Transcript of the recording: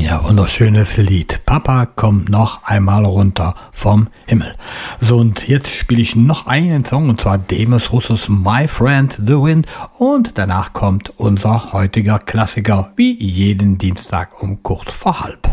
Ja, wunderschönes Lied. Papa kommt noch einmal runter vom Himmel. So, und jetzt spiele ich noch einen Song, und zwar Demis Roussos My Friend the Wind. Und danach kommt unser heutiger Klassiker, wie jeden Dienstag um kurz vor halb.